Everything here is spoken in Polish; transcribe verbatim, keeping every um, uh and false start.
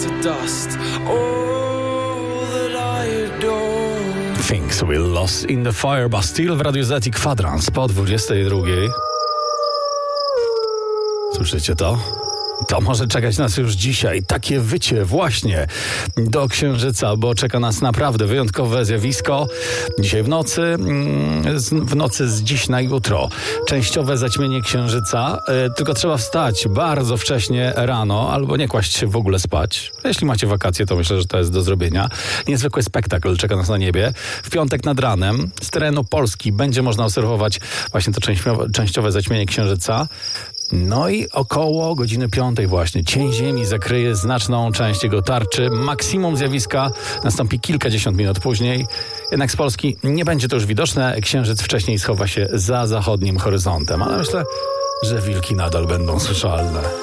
to dust. All that I adore. Things we lost in the fire. Bastille w Radiu Z i Kwadrans po dwudziestej drugiej. Słyszycie to? To może czekać nas już dzisiaj. Takie wycie właśnie do Księżyca, bo czeka nas naprawdę wyjątkowe zjawisko. Dzisiaj w nocy, w nocy z dziś na jutro. Częściowe zaćmienie Księżyca. Tylko trzeba wstać bardzo wcześnie rano, albo nie kłaść się w ogóle spać. Jeśli macie wakacje, to myślę, że to jest do zrobienia. Niezwykły spektakl czeka nas na niebie. W piątek nad ranem z terenu Polski będzie można obserwować właśnie to częściowe, częściowe zaćmienie Księżyca. No i około godziny piątej właśnie cień ziemi zakryje znaczną część jego tarczy. Maksimum zjawiska nastąpi kilkadziesiąt minut później. Jednak z Polski nie będzie to już widoczne. Księżyc wcześniej schowa się za zachodnim horyzontem. Ale myślę, że wilki nadal będą słyszalne.